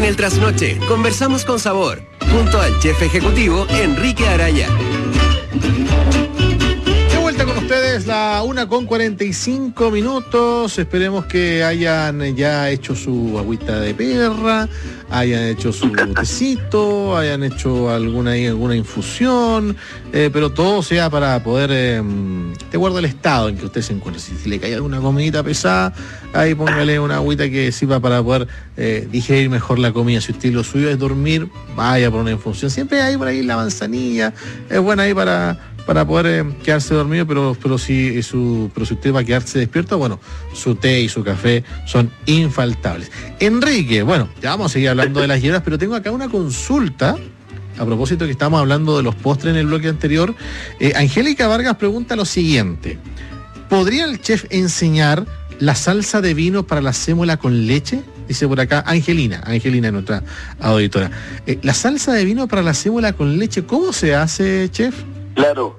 el trasnoche conversamos con sabor, junto al chef ejecutivo Enrique Araya. De vuelta con ustedes, la 1:45. Esperemos que hayan ya hecho su agüita de perra, hayan hecho su tecito, hayan hecho alguna infusión, pero todo sea para poder, te guarda el estado en que usted se encuentre. Si le cae alguna comidita pesada, ahí póngale una agüita que sirva para poder digerir mejor la comida. Si usted lo suyo es dormir, vaya por una infusión. Siempre hay por ahí la manzanilla, es buena ahí para poder quedarse dormido, pero si usted va a quedarse despierto, bueno, su té y su café son infaltables. Enrique, bueno, ya vamos a seguir hablando de las hierbas, pero tengo acá una consulta, a propósito que estamos hablando de los postres en el bloque anterior. Angélica Vargas pregunta lo siguiente: ¿podría el chef enseñar la salsa de vino para la sémola con leche? Dice por acá Angelina, nuestra auditora. La salsa de vino para la sémola con leche, ¿cómo se hace, chef? Claro,